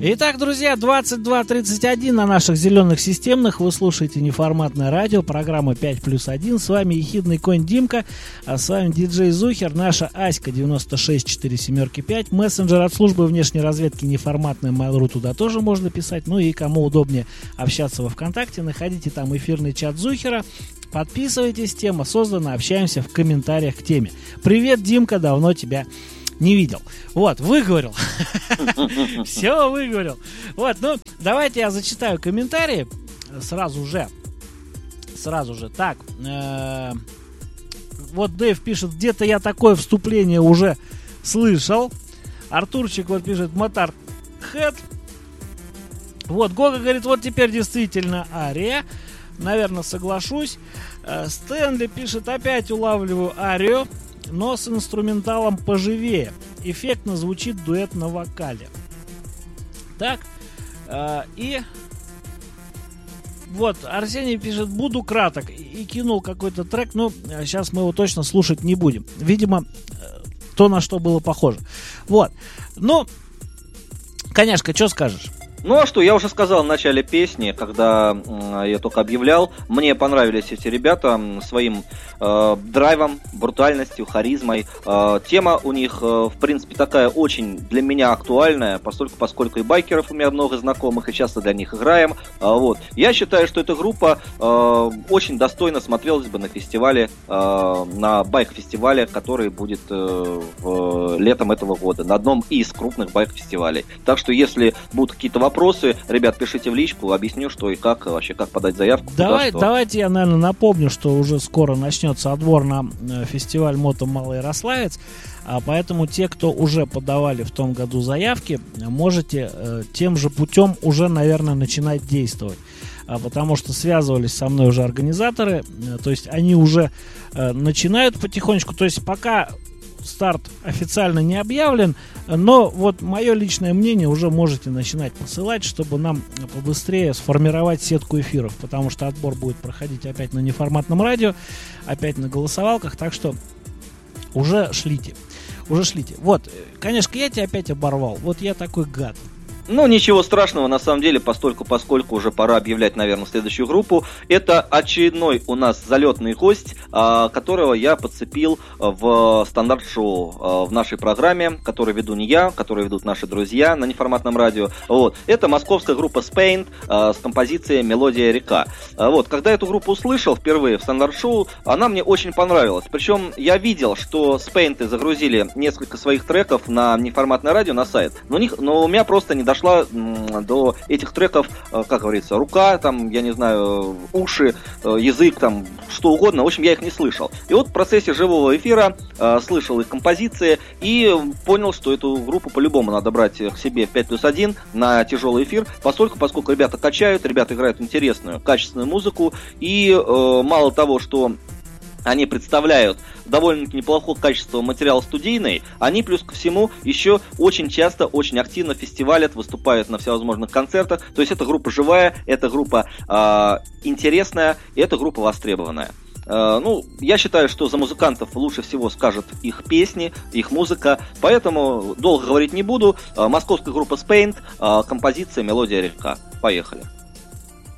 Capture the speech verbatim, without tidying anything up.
Итак, друзья, двадцать два тридцать один на наших зеленых системных. Вы слушаете неформатное радио, программа пять плюс один. С вами ехидный конь Димка, а с вами диджей Зухер, наша Аська девяносто шесть четыре семь пять, мессенджер от службы внешней разведки неформатная Mail.ru, туда тоже можно писать. Ну и кому удобнее общаться во ВКонтакте, находите там эфирный чат Зухера. Подписывайтесь, тема создана, общаемся в комментариях к теме. Привет, Димка, давно тебя не видел. Вот, выговорил. Все выговорил. Вот, ну, давайте я зачитаю комментарии сразу же. Сразу же. Так. Вот Дэйв пишет, где-то я такое вступление уже слышал. Артурчик вот пишет, Motorhead. Вот, Гога говорит, вот теперь действительно ария. Наверное, соглашусь. Стэнли пишет, опять улавливаю арию, но с инструменталом поживее. Эффектно звучит дуэт на вокале. Так, э, и вот Арсений пишет, буду краток, и кинул какой-то трек, но сейчас мы его точно слушать не будем. Видимо, то, на что было похоже. Вот, ну, Коняшка, что скажешь? Ну а что, я уже сказал в начале песни, когда э, я только объявлял, мне понравились эти ребята своим э, драйвом, брутальностью, харизмой. Э, тема у них, э, в принципе, такая очень для меня актуальная, поскольку, поскольку и байкеров у меня много знакомых, и часто для них играем. Э, вот. Я считаю, что эта группа э, очень достойно смотрелась бы на фестивале, э, на байк-фестивале, который будет э, в, летом этого года, на одном из крупных байк-фестивалей. Так что, если будут какие-то вопросы, Вопросы, ребят, пишите в личку, объясню, что и как, вообще, как подать заявку. Давай, куда, давайте я, наверное, напомню, что уже скоро начнется отбор на фестиваль Мото Малоярославец, а поэтому те, кто уже подавали в том году заявки, можете э, тем же путем уже, наверное, начинать действовать. А, потому что связывались со мной уже организаторы, э, то есть они уже э, начинают потихонечку, то есть пока старт официально не объявлен, но вот мое личное мнение уже можете начинать посылать, чтобы нам побыстрее сформировать сетку эфиров, потому что отбор будет проходить опять на неформатном радио, опять на голосовалках, так что уже шлите, уже шлите. Вот, конечно, я тебя опять оборвал, вот я такой гад. Ну, ничего страшного, на самом деле, постольку, поскольку уже пора объявлять, наверное, следующую группу. Это очередной у нас залетный гость, которого я подцепил в стандарт-шоу в нашей программе, который веду не я, который ведут наши друзья на неформатном радио. Вот. Это московская группа Spaint с композицией «Мелодия река». Вот. Когда эту группу услышал впервые в стандарт-шоу, она мне очень понравилась. Причем я видел, что Spaint загрузили несколько своих треков на неформатное радио, на сайт, но у, них, но у меня просто не дошло дошла до этих треков, как говорится, рука, там, я не знаю, уши, язык, там, что угодно. В общем, я их не слышал. И вот в процессе живого эфира э, слышал их композиции и понял, что эту группу по-любому надо брать к себе в пять плюс один на тяжелый эфир, поскольку, поскольку ребята качают, ребята играют интересную, качественную музыку. И э, мало того, что они представляют довольно-таки неплохого качества материал студийный, они плюс ко всему еще очень часто, очень активно фестивалят, выступают на всевозможных концертах. То есть эта группа живая, эта группа э, интересная, и эта группа востребованная. Э, ну, я считаю, что за музыкантов лучше всего скажут их песни, их музыка, поэтому долго говорить не буду. Э, московская группа Spaint, э, композиция «Мелодия река». Поехали.